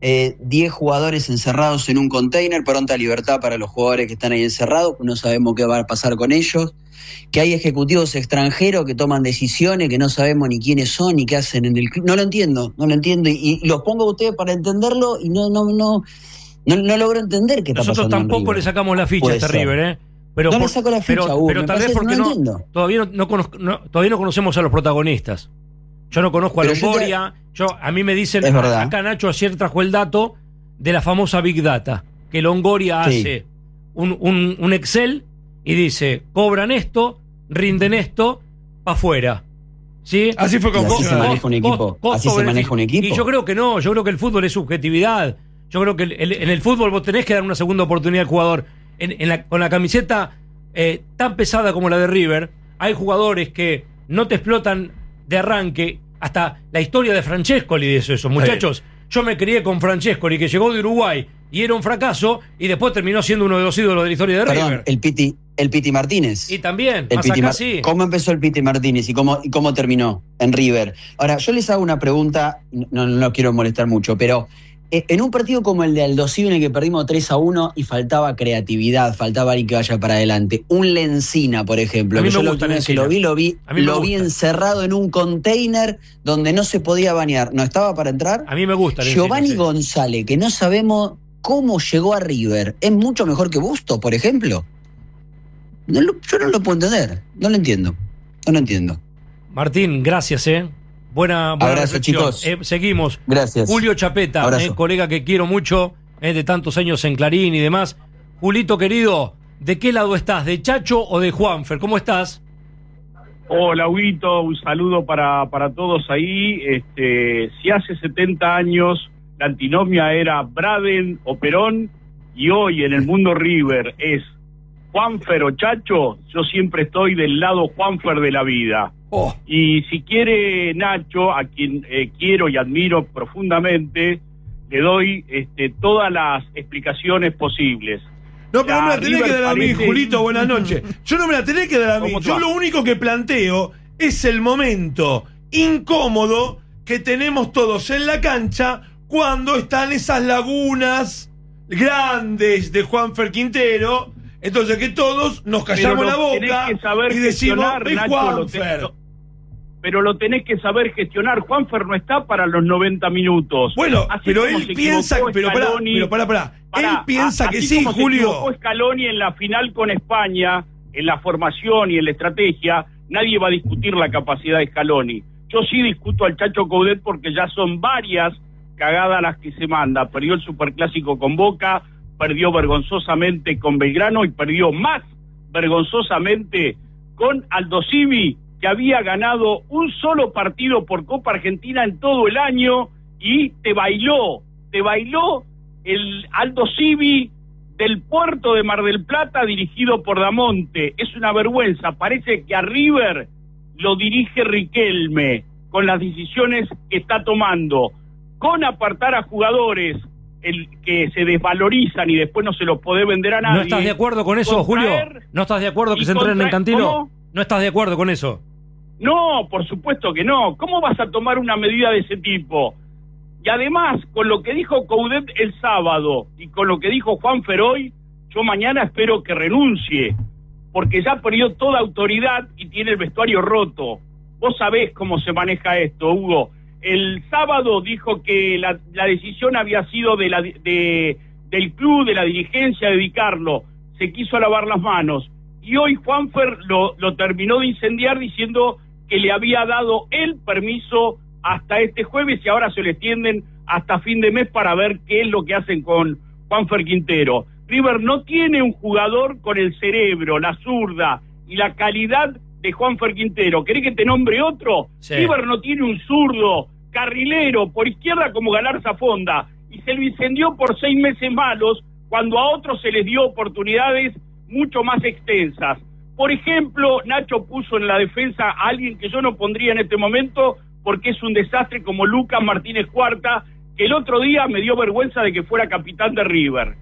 10 jugadores encerrados en un container, pronta libertad para los jugadores que están ahí encerrados, no sabemos qué va a pasar con ellos, que hay ejecutivos extranjeros que toman decisiones que no sabemos ni quiénes son ni qué hacen en el club. No lo entiendo, y los pongo a ustedes para entenderlo y no logro entender qué está pasando. Nosotros tampoco le sacamos la ficha a este River, ¿eh? Pero no le saco la ficha, pero tal vez porque todavía no conocemos a los protagonistas. Yo no conozco a Longoria. A mí me dicen, acá Nacho ayer trajo el dato de la famosa Big Data, que Longoria hace un Excel y dice, cobran esto, rinden esto, para afuera. ¿Sí? Así fue con Así se maneja un equipo. Así se maneja un equipo. Y yo creo que no, yo creo que el fútbol es subjetividad. Yo creo que en el fútbol vos tenés que dar una segunda oportunidad al jugador. Con la camiseta tan pesada como la de River, hay jugadores que no te explotan de arranque. Hasta la historia de Francescoli dice eso, muchachos. Yo me crié con Francescoli, que llegó de Uruguay y era un fracaso, y después terminó siendo uno de los ídolos de la historia de River. El Piti Martínez. Y también, más acá sí. ¿Cómo empezó el Piti Martínez y cómo terminó en River? Ahora, yo les hago una pregunta, no quiero molestar mucho, pero en un partido como el de Aldo Civi, en el que perdimos 3-1 y faltaba creatividad, faltaba alguien que vaya para adelante, un Lencina, por ejemplo, que yo lo vi encerrado en un container donde no se podía bañar, no estaba para entrar. A mí me gusta Lencina, Giovanni González, que no sabemos cómo llegó a River, ¿es mucho mejor que Busto, por ejemplo? Yo no lo puedo entender, no lo entiendo. Martín, gracias, Buena abrazo, reflexión. chicos. Seguimos. Gracias. Julio Chapeta, colega que quiero mucho, de tantos años en Clarín y demás. Julito, querido, ¿de qué lado estás? ¿De Chacho o de Juanfer? ¿Cómo estás? Hola, Huguito, un saludo para todos ahí. Si hace 70 años la antinomia era Braden o Perón, y hoy en el mundo River es Juanfer o Chacho, yo siempre estoy del lado Juanfer de la vida. Y si quiere Nacho, a quien quiero y admiro profundamente, le doy todas las explicaciones posibles. No, pero no me la tenés que dar a mí, Julito, buenas noches. Yo no me la tenés que dar a mí. Yo lo único que planteo es el momento incómodo que tenemos todos en la cancha cuando están esas lagunas grandes de Juanfer Quintero. Entonces que todos nos callamos la boca y decimos, es Juanfer. Pero lo tenés que saber gestionar. Juanfer no está para los 90 minutos. Bueno, pero él piensa, pará. Él piensa que sí, Julio. Se equivocó Scaloni en la final con España, en la formación y en la estrategia. Nadie va a discutir la capacidad de Scaloni. Yo sí discuto al Chacho Coudet porque ya son varias cagadas las que se manda. Perdió el Superclásico con Boca, perdió vergonzosamente con Belgrano y perdió más vergonzosamente con Aldo Civi, que había ganado un solo partido por Copa Argentina en todo el año, y te bailó el Aldo Civi del puerto de Mar del Plata dirigido por Damonte. Es una vergüenza, parece que a River lo dirige Riquelme con las decisiones que está tomando, con apartar a jugadores que se desvalorizan y después no se los podés vender a nadie. ¿No estás de acuerdo con eso, Julio? ¿No estás de acuerdo que se entrenen en Cantilo? ¿Cómo? ¿No estás de acuerdo con eso? No, por supuesto que no. ¿Cómo vas a tomar una medida de ese tipo? Y además, con lo que dijo Coudet el sábado y con lo que dijo Juanfer hoy, yo mañana espero que renuncie, porque ya perdió toda autoridad y tiene el vestuario roto. Vos sabés cómo se maneja esto, Hugo. El sábado dijo que la decisión había sido del club, de la dirigencia, dedicarlo. Se quiso lavar las manos. Y hoy Juanfer lo terminó de incendiar diciendo que le había dado el permiso hasta este jueves y ahora se le extienden hasta fin de mes para ver qué es lo que hacen con Juanfer Quintero. River no tiene un jugador con el cerebro, la zurda y la calidad de Juanfer Quintero. ¿Querés que te nombre otro? Sí. River no tiene un zurdo carrilero por izquierda como Galarza Fonda, y se lo incendió por 6 meses malos cuando a otros se les dio oportunidades mucho más extensas. Por ejemplo, Nacho puso en la defensa a alguien que yo no pondría en este momento porque es un desastre, como Lucas Martínez Cuarta, que el otro día me dio vergüenza de que fuera capitán de River.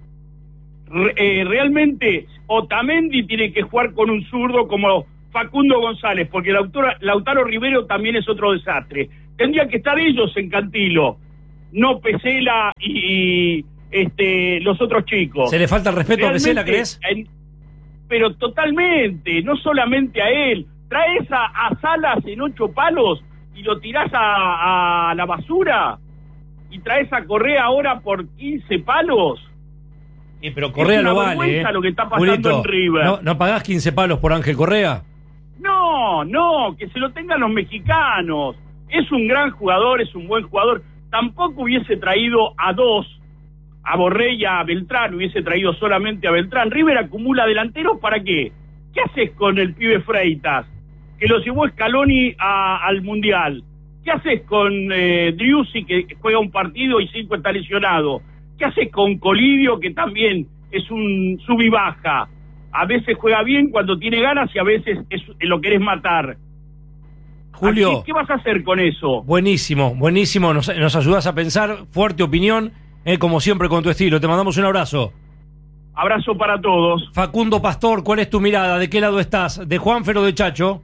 Realmente Otamendi tiene que jugar con un zurdo como Facundo González, porque Lautaro Rivero también es otro desastre. Tendrían que estar ellos en Cantilo. no Pesela y los otros chicos. ¿Se le falta el respeto a Pesela, crees? Pero totalmente, no solamente a él. Traes a Salas en 8 palos y lo tirás a la basura, y traes a Correa ahora por 15 palos. Pero Correa no vale, lo que está pasando Julito, en River. ¿No pagás 15 palos por Ángel Correa? No, que se lo tengan los mexicanos. Es un gran jugador, es un buen jugador. Tampoco hubiese traído a 2, a Borré y a Beltrán, hubiese traído solamente a Beltrán. River acumula delanteros, ¿para qué? ¿Qué haces con el pibe Freitas, que lo llevó Scaloni al Mundial? ¿Qué haces con Driussi, que juega un partido y 5 está lesionado? ¿Qué haces con Colidio, que también es un sub y baja? A veces juega bien cuando tiene ganas y a veces lo querés matar. Julio, ¿Qué vas a hacer con eso? Buenísimo. Nos ayudás a pensar. Fuerte opinión, como siempre con tu estilo. Te mandamos un abrazo. Abrazo para todos. Facundo Pastor, ¿cuál es tu mirada? ¿De qué lado estás? ¿De Juanfer o de Chacho?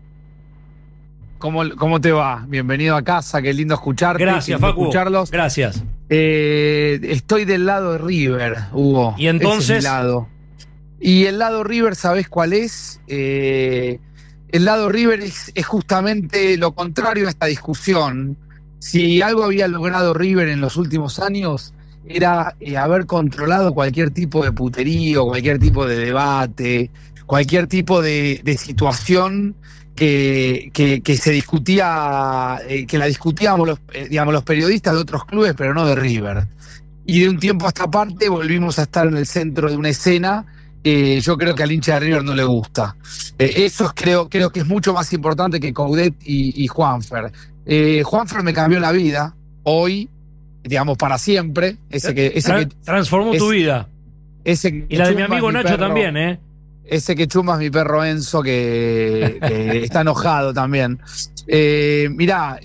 ¿Cómo te va? Bienvenido a casa, qué lindo escucharte. Gracias, Facu. Escucharlos. Gracias. Estoy del lado de River, Hugo. ¿Y entonces? Ese es mi lado. Y el lado River, ¿sabés cuál es? El lado River es justamente lo contrario a esta discusión. Si algo había logrado River en los últimos años, era haber controlado cualquier tipo de puterío, cualquier tipo de debate, cualquier tipo de situación que se discutía, que la discutíamos los periodistas de otros clubes, pero no de River. Y de un tiempo a esta parte volvimos a estar en el centro de una escena que yo creo que al hincha de River no le gusta. Eso creo que es mucho más importante que Coudet y Juanfer. Juanfer me cambió la vida, hoy, digamos, para siempre. Transformó tu vida. Y la de mi amigo Nacho perro, también, Ese que chuma es mi perro Enzo, que está enojado también. Mirá,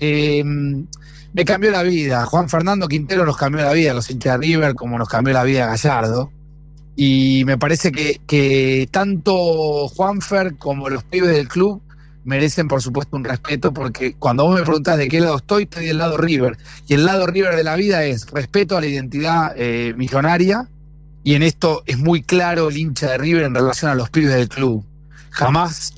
me cambió la vida. Juan Fernando Quintero nos cambió la vida a los hinchas de River, como nos cambió la vida a Gallardo. Y me parece que tanto Juanfer como los pibes del club merecen, por supuesto, un respeto, porque cuando vos me preguntás de qué lado estoy del lado River. Y el lado River de la vida es respeto a la identidad millonaria, y en esto es muy claro el hincha de River en relación a los pibes del club. Jamás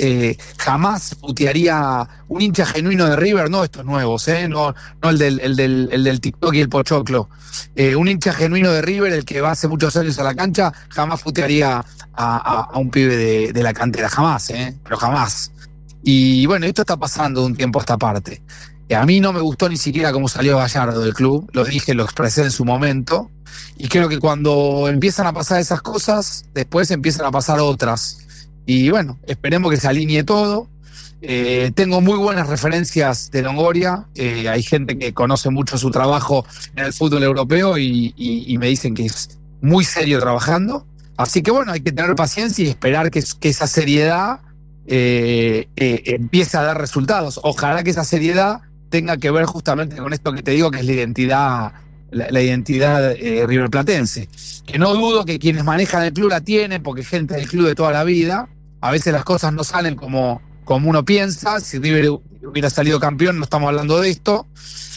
putearía un hincha genuino de River, no estos nuevos, no el del TikTok y el pochoclo. Un hincha genuino de River, el que va hace muchos años a la cancha, jamás putearía a un pibe de la cantera, jamás, pero jamás. Y bueno, esto está pasando de un tiempo a esta parte. A mí no me gustó ni siquiera cómo salió Gallardo del club, lo dije, lo expresé en su momento, y creo que cuando empiezan a pasar esas cosas, después empiezan a pasar otras. Y bueno, esperemos que se alinee todo. Tengo muy buenas referencias de Longoria, hay gente que conoce mucho su trabajo en el fútbol europeo y me dicen que es muy serio trabajando. Así que bueno, hay que tener paciencia y esperar que esa seriedad empiece a dar resultados. Ojalá que esa seriedad tenga que ver justamente con esto que te digo, que es la identidad riverplatense. Que no dudo que quienes manejan el club la tienen, porque es gente del club de toda la vida. A veces las cosas no salen como uno piensa. Si River hubiera salido campeón, no estamos hablando de esto.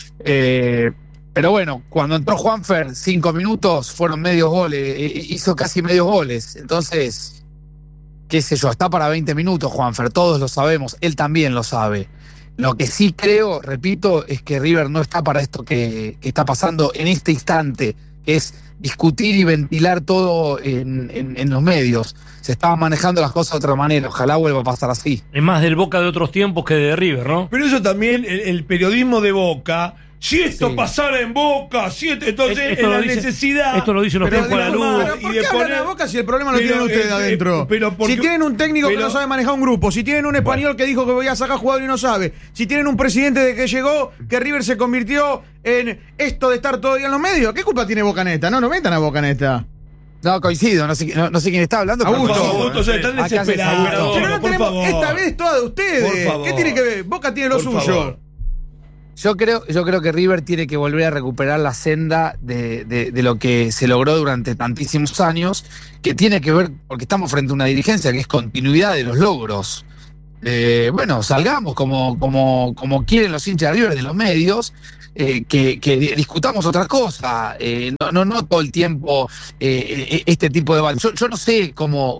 Pero bueno, cuando entró Juanfer, 5 minutos, fueron medios goles, hizo casi medios goles. Entonces, qué sé yo, está para 20 minutos Juanfer, todos lo sabemos, él también lo sabe. Lo que sí creo, repito, es que River no está para esto que está pasando en este instante, que es discutir y ventilar todo en los medios. Se estaban manejando las cosas de otra manera, ojalá vuelva a pasar así. Es más del Boca de otros tiempos que de River, ¿no? Pero eso también, el periodismo de Boca, si esto pasara en Boca, entonces esto la dice, necesidad. Esto lo dicen los tiempos de la luz. ¿Pero por qué hablan de Boca si el problema lo tienen ustedes adentro? Si tienen un técnico que no sabe manejar un grupo, si tienen un español que dijo que voy a sacar jugador y no sabe, si tienen un presidente de que llegó, que River se convirtió en esto de estar todo el día en los medios, ¿qué culpa tiene Bocaneta? No metan a Bocaneta. No, coincido, no sé quién está hablando. Augusto, están desesperados. Pero no tenemos, esta vez toda de ustedes. ¿Qué tiene que ver? Boca tiene lo suyo. Favor. Yo creo que River tiene que volver a recuperar la senda de lo que se logró durante tantísimos años, que tiene que ver, porque estamos frente a una dirigencia que es continuidad de los logros. bueno, salgamos como quieren los hinchas de River de los medios, que discutamos otra cosa, no todo el tiempo este tipo de debate. Yo no sé cómo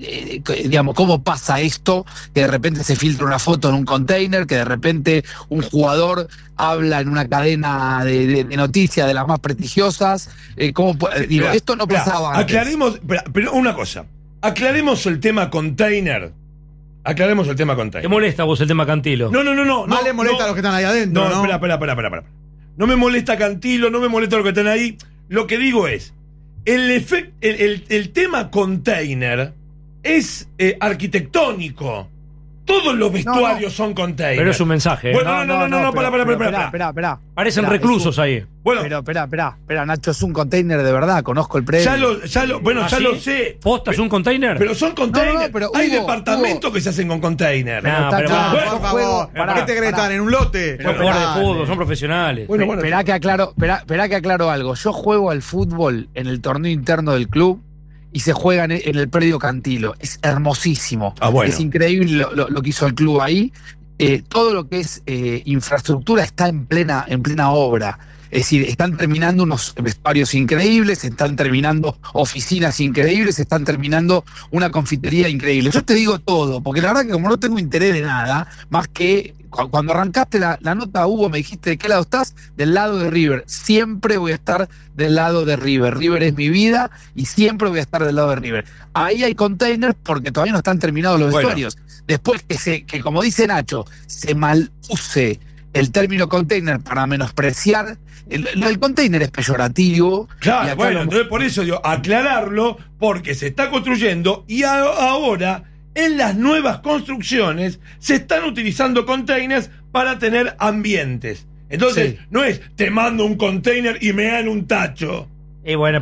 pasa esto, que de repente se filtra una foto en un container, que de repente un jugador habla en una cadena de noticias de las más prestigiosas. Esto no pasaba antes. Aclaremos, pero una cosa, aclaremos el tema container. ¿Te molesta a vos el tema Cantilo? No. Más le molesta a los que están ahí adentro, ¿no? Espera. No me molesta Cantilo, no me molesta los que están ahí. Lo que digo es, el tema container es arquitectónico. Todos los vestuarios son containers. Pero es un mensaje. Bueno, no, para. Parecen reclusos ahí. Bueno. Pero espera, Nacho, es un container de verdad, conozco el predio. Ya lo sé. ¿Posta es un container? Pero son containers. Pero hay departamentos que se hacen con container. Pero por favor, ¿qué te crees? ¿Están en un lote? Son jugadores de fútbol, son profesionales. Bueno. Esperá que aclaro algo. Yo juego al fútbol en el torneo interno del club y se juega en el predio Cantilo. Es hermosísimo. Bueno. Es increíble lo que hizo el club ahí. Todo lo que es infraestructura está en plena obra. Es decir, están terminando unos vestuarios increíbles, están terminando oficinas increíbles, están terminando una confitería increíble. Yo te digo todo, porque la verdad que como no tengo interés de nada, más que cuando arrancaste la nota, Hugo, me dijiste de qué lado estás, del lado de River. Siempre voy a estar del lado de River. River es mi vida y siempre voy a estar del lado de River. Ahí hay containers porque todavía no están terminados los vestuarios. Después que como dice Nacho, se maluse el término container para menospreciar. El container es peyorativo. Claro, bueno, entonces por eso digo, aclararlo, porque se está construyendo y ahora en las nuevas construcciones se están utilizando containers para tener ambientes. Entonces, no es te mando un container y me dan un tacho. Bueno,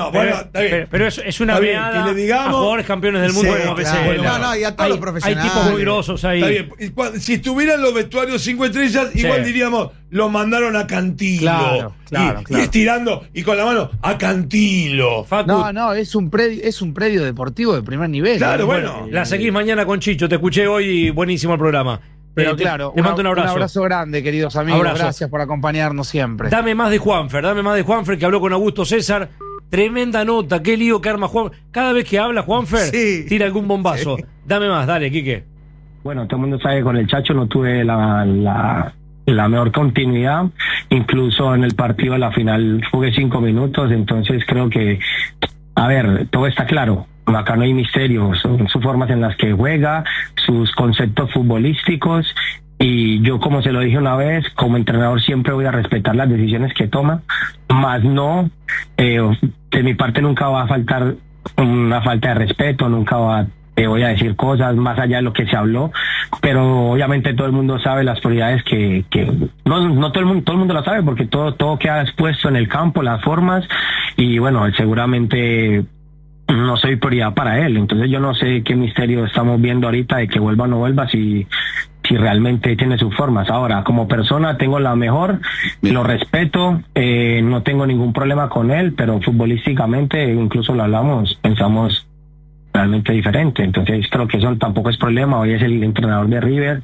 pero es una meada que le digamos, a jugadores campeones del mundo como y a todos los profesionales. Hay tipos muy grosos ahí. Está bien. Si estuvieran los vestuarios 5 estrellas, igual diríamos, lo mandaron a Cantilo. Claro. Y estirando, y con la mano, a Cantilo. No, es un predio deportivo de primer nivel. Claro, bueno. La seguís mañana con Chicho, te escuché hoy y buenísimo el programa. Pero claro, te mando un abrazo. Un abrazo grande, queridos amigos. Gracias por acompañarnos siempre. Dame más de Juanfer, que habló con Augusto César. Tremenda nota, qué lío que arma Juan. Cada vez que habla Juanfer, tira algún bombazo. Dame más, dale, Quique. Bueno, todo el mundo sabe que con el Chacho no tuve la mejor continuidad. Incluso en el partido de la final jugué 5 minutos, entonces creo que, a ver, todo está claro. Acá no hay misterio, son sus formas en las que juega, sus conceptos futbolísticos, y yo, como se lo dije una vez, como entrenador siempre voy a respetar las decisiones que toma, más no, de mi parte nunca va a faltar una falta de respeto, nunca voy a decir cosas más allá de lo que se habló, pero obviamente todo el mundo sabe las prioridades que no todo el mundo lo sabe, porque todo queda expuesto en el campo, las formas, y bueno, seguramente no soy prioridad para él, entonces yo no sé qué misterio estamos viendo ahorita de que vuelva o no vuelva, si realmente tiene sus formas. Ahora, como persona tengo la mejor, lo respeto, no tengo ningún problema con él, pero futbolísticamente, incluso lo hablamos, pensamos realmente diferente, entonces creo que eso tampoco es problema. Hoy es el entrenador de River,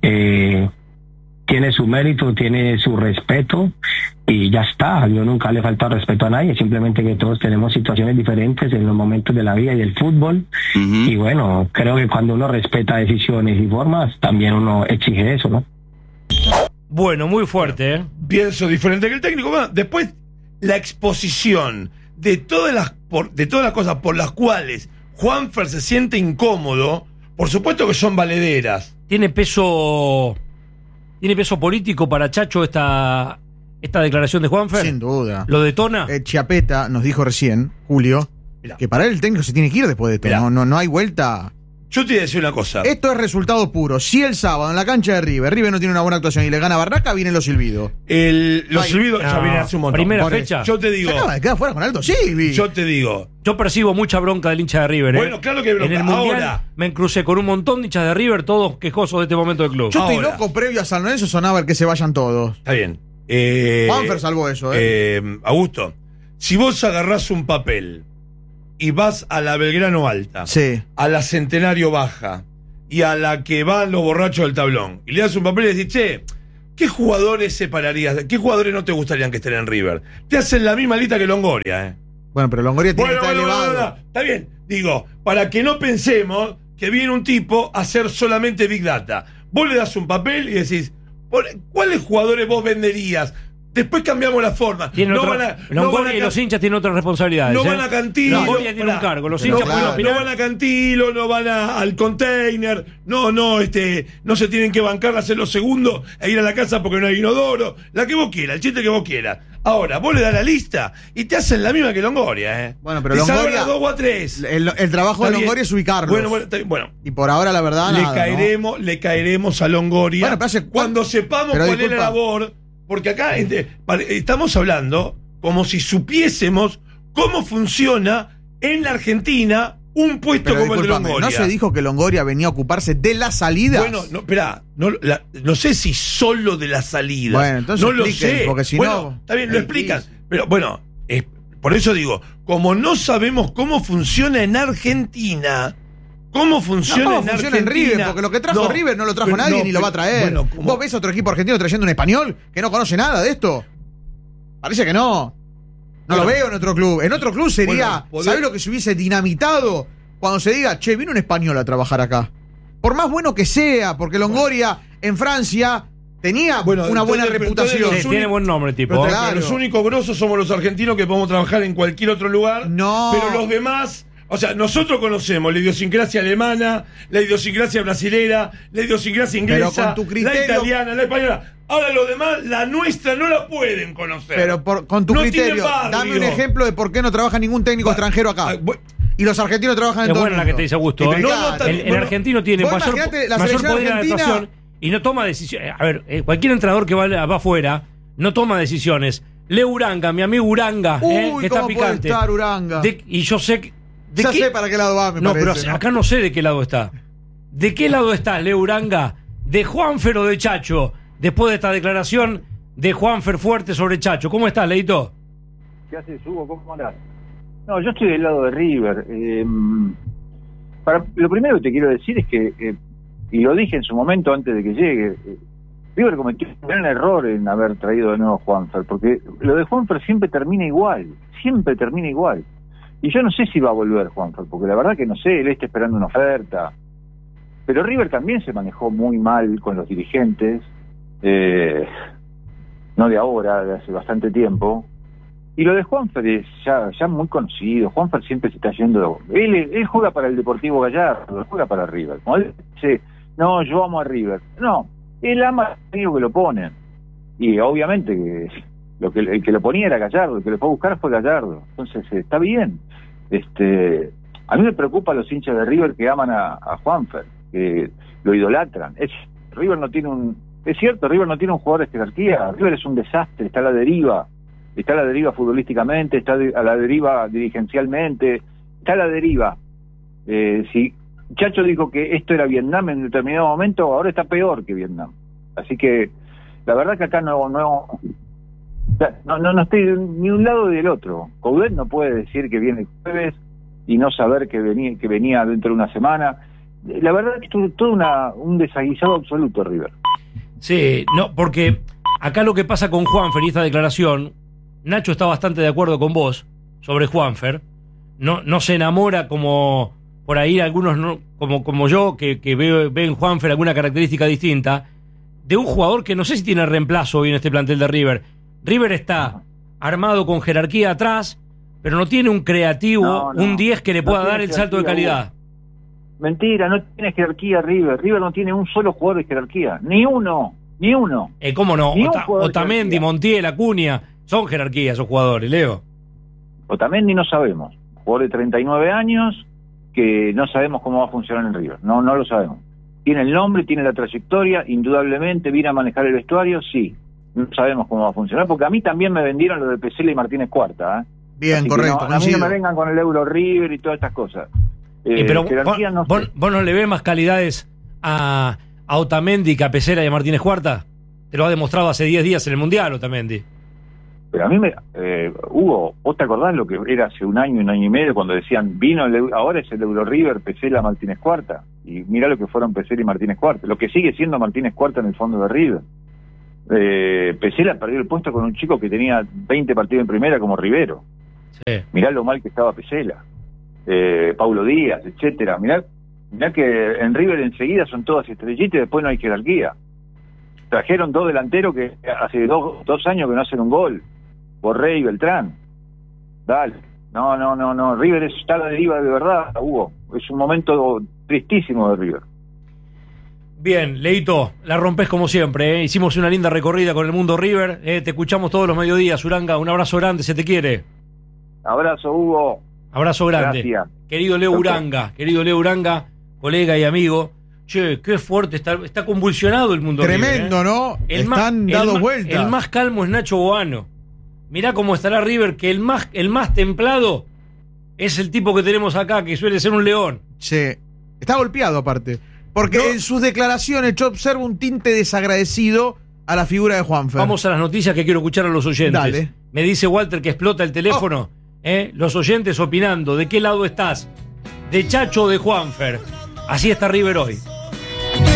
tiene su mérito, tiene su respeto y ya está. Yo nunca le he faltado respeto a nadie, simplemente que todos tenemos situaciones diferentes en los momentos de la vida y del fútbol. Y bueno, creo que cuando uno respeta decisiones y formas, también uno exige eso, ¿no? Bueno, muy fuerte, ¿eh? Pienso diferente que el técnico. Bueno, después, la exposición de todas las cosas por las cuales Juanfer se siente incómodo, por supuesto que son valederas. ¿Tiene peso político para Chacho esta declaración de Juanfer? Sin duda. ¿Lo detona? Chiapeta nos dijo recién, Julio, que para él el técnico se tiene que ir después de esto. No hay vuelta. Yo te voy a decir una cosa. Esto es resultado puro. Si el sábado en la cancha de River no tiene una buena actuación y le gana Barraca, vienen los silbidos. Los silbidos ya vienen hace un montón. Primera fecha. Yo te digo. Se acaba de quedar fuera con Aldo Civi. Yo te digo. Yo percibo mucha bronca del hincha de River. Bueno, claro que bronca. En el Mundial ahora me encrucé con un montón de hinchas de River, todos quejosos de este momento del club. Yo estoy loco, previo a San Lorenzo sonaba el que se vayan todos. Está bien. Juanfer salvó eso, Augusto, si vos agarrás un papel y vas a la Belgrano Alta, sí, a la Centenario Baja y a la que van los borrachos del tablón. Y le das un papel y le decís, che, ¿qué jugadores separarías? ¿Qué jugadores no te gustarían que estén en River? Te hacen la misma lista que Longoria, ¿eh? Bueno, pero Longoria tiene que estar elevado. Está bien. Digo, para que no pensemos que viene un tipo a hacer solamente Big Data. Vos le das un papel y decís, ¿cuáles jugadores vos venderías? Después cambiamos la forma. Longoria y los hinchas tienen otras responsabilidades. No van a Cantilo. Longoria tiene un cargo. Los hinchas pueden opinar. No van a Cantilo, no van al container. No se tienen que bancar a hacer los segundos e ir a la casa porque no hay inodoro. La que vos quieras, el chiste que vos quieras. Ahora, vos le das la lista y te hacen la misma que Longoria, ¿eh? Bueno, pero Longoria, 2 o a 3. El trabajo de Longoria es ubicarlos. Bueno. Y por ahora, la verdad, le caeremos a Longoria cuando sepamos cuál es la labor. Porque acá estamos hablando como si supiésemos cómo funciona en la Argentina un puesto como el de Longoria. ¿No se dijo que Longoria venía a ocuparse de las salidas? Bueno, esperá, no sé si solo de las salidas. Bueno, entonces no lo sé. Porque si no, está bien, lo explican. Pero bueno, por eso digo, como no sabemos cómo funciona en Argentina. ¿Cómo funciona en Argentina? En River, porque lo que trajo River no lo trajo nadie ni lo va a traer. Bueno, ¿vos ves otro equipo argentino trayendo un español que no conoce nada de esto? Parece que no. No lo veo en otro club. En otro club sería, ¿sabés lo que se hubiese dinamitado cuando se diga, che, vino un español a trabajar acá? Por más bueno que sea, porque Longoria en Francia tenía una buena reputación. Tiene buen nombre, tipo. Pero claro, los únicos grosos somos los argentinos que podemos trabajar en cualquier otro lugar. No. Pero los demás... O sea, nosotros conocemos la idiosincrasia alemana, la idiosincrasia brasilera, la idiosincrasia inglesa, pero con tu criterio, la italiana, la española. Ahora los demás, la nuestra no la pueden conocer. Pero con tu criterio, dame un ejemplo de por qué no trabaja ningún técnico extranjero acá. Y los argentinos trabajan en todo el mundo. Es buena la que te dice Augusto. El argentino tiene mayor poder de adaptación y no toma decisiones. A ver, cualquier entrenador que va afuera no toma decisiones. Leo Uranga, mi amigo Uranga, que está picante. Puede estar Uranga? Y yo sé que... Ya sé para qué lado va, me parece. No, pero acá no sé de qué lado está. ¿De qué lado está Leo Uranga? ¿De Juanfer o de Chacho? Después de esta declaración de Juanfer fuerte sobre Chacho. ¿Cómo estás, Leito? ¿Qué haces, Hugo? ¿Cómo andás? No, yo estoy del lado de River. Lo primero que te quiero decir es que, y lo dije en su momento antes de que llegue, River cometió un gran error en haber traído de nuevo a Juanfer, porque lo de Juanfer siempre termina igual. Y yo no sé si va a volver Juanfer, porque la verdad que no sé, él está esperando una oferta. Pero River también se manejó muy mal con los dirigentes, no de ahora, de hace bastante tiempo. Y lo de Juanfer es ya muy conocido. Juanfer siempre se está yendo. Él juega para el Deportivo Gallardo, él juega para River. Como él dice, no, yo amo a River. No, él ama al amigo que lo ponen. Y obviamente que el que lo ponía era Gallardo, el que lo fue a buscar fue Gallardo. Entonces está bien. A mí me preocupa los hinchas de River que aman a Juanfer, que lo idolatran. River no tiene es cierto, River no tiene un jugador de jerarquía. River es un desastre, está a la deriva futbolísticamente, está a la deriva dirigencialmente, está a la deriva. Si Chacho dijo que esto era Vietnam en determinado momento, ahora está peor que Vietnam. Así que la verdad que acá no estoy ni un lado ni del otro. Coudet no puede decir que viene el jueves y no saber que venía dentro de una semana. La verdad que es todo un desaguisado absoluto, River. Sí, no, porque acá lo que pasa con Juanfer y esta declaración, Nacho está bastante de acuerdo con vos sobre Juanfer. No se enamora como por ahí algunos, no, como yo, que veo en Juanfer alguna característica distinta, de un jugador que no sé si tiene reemplazo hoy en este plantel de River. River está armado con jerarquía atrás, pero no tiene un creativo, un 10 que le pueda dar el salto de calidad. Mentira, no tiene jerarquía River. River no tiene un solo jugador de jerarquía. Ni uno. ¿Cómo no? Otamendi, Montiel, Acuña, son jerarquía esos jugadores, Leo. Otamendi no sabemos. Jugador de 39 años que no sabemos cómo va a funcionar en River. No lo sabemos. Tiene el nombre, tiene la trayectoria, indudablemente viene a manejar el vestuario, sí. No sabemos cómo va a funcionar, porque a mí también me vendieron lo de Pesela y Martínez Cuarta. Bien, así correcto. A mí no me vengan con el Euro River y todas estas cosas. Pero vos no le ves más calidades a Otamendi que a Pesela y a Martínez Cuarta. Te lo ha demostrado hace 10 días en el Mundial, Otamendi. Pero a mí Hugo, ¿vos te acordás lo que era hace un año y medio cuando decían, ahora es el Euro River, Pesela, Martínez Cuarta? Y mirá lo que fueron Pesela y Martínez Cuarta, lo que sigue siendo Martínez Cuarta en el fondo de River. Pesela perdió el puesto con un chico que tenía 20 partidos en primera como Rivero. Sí. Mirá lo mal que estaba Pesela. Paulo Díaz, etcétera. Mirá que en River enseguida son todas estrellitas y después no hay jerarquía. Trajeron 2 delanteros que hace dos años que no hacen un gol. Borré y Beltrán. Dale. No. River está a la deriva de verdad, Hugo. Es un momento tristísimo de River. Bien, Leito, la rompes como siempre, ¿eh? Hicimos una linda recorrida con el mundo River. Te escuchamos todos los mediodías, Uranga. Un abrazo grande, se te quiere. Abrazo, Hugo. Abrazo grande. Gracias. Querido Leo Uranga, colega y amigo. Che, qué fuerte está convulsionado el mundo Tremendo, River, ¿eh? ¿no? Están dados vueltas. El más calmo es Nacho Boano. Mirá cómo estará River, que el más templado es el tipo que tenemos acá, que suele ser un león. Sí. Está golpeado aparte. Porque en sus declaraciones yo observo un tinte desagradecido a la figura de Juanfer. Vamos a las noticias que quiero escuchar a los oyentes. Dale. Me dice Walter que explota el teléfono. Los oyentes opinando. ¿De qué lado estás? ¿De Chacho o de Juanfer? Así está River hoy.